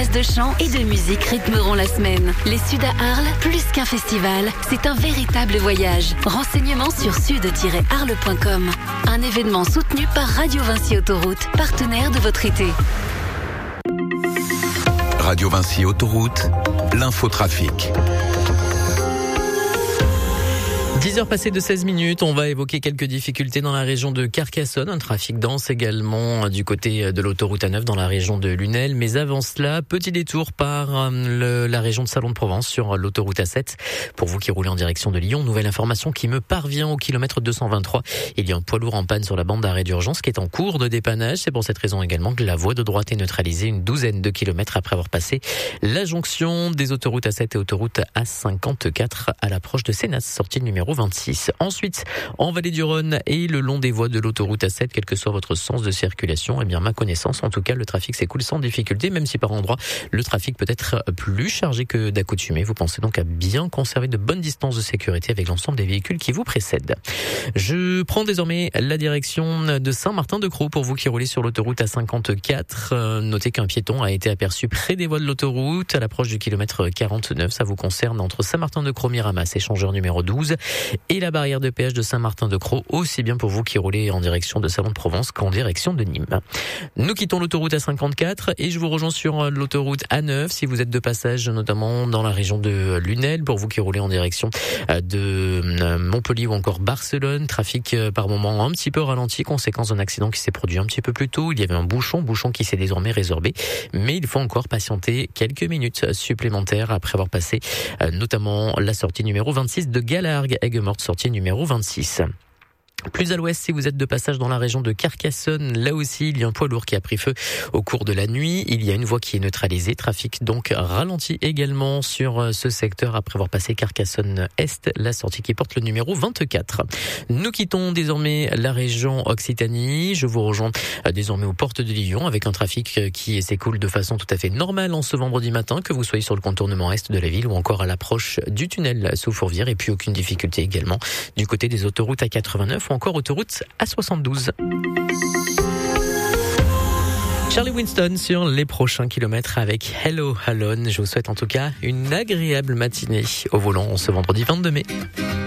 classes de chant et de musique rythmeront la semaine. Les Suds à Arles, plus qu'un festival, c'est un véritable voyage. Renseignements sur sud-arles.com. Un événement soutenu par Radio Vinci Autoroute, partenaire de votre été. Radio Vinci Autoroute, l'infotrafic. 10h passées de 16 minutes, on va évoquer quelques difficultés dans la région de Carcassonne, un trafic dense également du côté de l'autoroute A9 dans la région de Lunel. Mais avant cela, petit détour par la région de Salon de Provence sur l'autoroute A7. Pour vous qui roulez en direction de Lyon, nouvelle information qui me parvient au kilomètre 223. Il y a un poids lourd en panne sur la bande d'arrêt d'urgence qui est en cours de dépannage. C'est pour cette raison également que la voie de droite est neutralisée une douzaine de kilomètres après avoir passé la jonction des autoroutes A7 et autoroute A54 à l'approche de Sénas, sortie numéro 26. Ensuite, en vallée du Rhône et le long des voies de l'autoroute A7, quel que soit votre sens de circulation, eh bien, ma connaissance, en tout cas, le trafic s'écoule sans difficulté, même si par endroits, le trafic peut être plus chargé que d'accoutumé. Vous pensez donc à bien conserver de bonnes distances de sécurité avec l'ensemble des véhicules qui vous précèdent. Je prends désormais la direction de Saint-Martin-de-Crau pour vous qui roulez sur l'autoroute A54. Notez qu'un piéton a été aperçu près des voies de l'autoroute à l'approche du kilomètre 49. Ça vous concerne entre Saint-Martin-de-Crau, Miramas, échangeur numéro 12 et la barrière de péage de Saint-Martin-de-Crau, aussi bien pour vous qui roulez en direction de Salon de Provence qu'en direction de Nîmes. Nous quittons l'autoroute A54 et je vous rejoins sur l'autoroute A9 si vous êtes de passage notamment dans la région de Lunel, pour vous qui roulez en direction de Montpellier ou encore Barcelone. Trafic par moment un petit peu ralenti, conséquence d'un accident qui s'est produit un petit peu plus tôt. Il y avait un bouchon qui s'est désormais résorbé, mais il faut encore patienter quelques minutes supplémentaires après avoir passé notamment la sortie numéro 26 de Galargues, Aigues-Mortes, sortie numéro 26. Plus à l'ouest, si vous êtes de passage dans la région de Carcassonne, là aussi, il y a un poids lourd qui a pris feu au cours de la nuit. Il y a une voie qui est neutralisée. Trafic donc ralenti également sur ce secteur après avoir passé Carcassonne-Est, la sortie qui porte le numéro 24. Nous quittons désormais la région Occitanie. Je vous rejoins désormais aux portes de Lyon avec un trafic qui s'écoule de façon tout à fait normale en ce vendredi matin, que vous soyez sur le contournement est de la ville ou encore à l'approche du tunnel sous Fourvière. Et puis aucune difficulté également du côté des autoroutes A89 ou encore autoroute A72. Charlie Winston sur les prochains kilomètres avec Hello Alone. Je vous souhaite en tout cas une agréable matinée au volant ce vendredi 22 mai.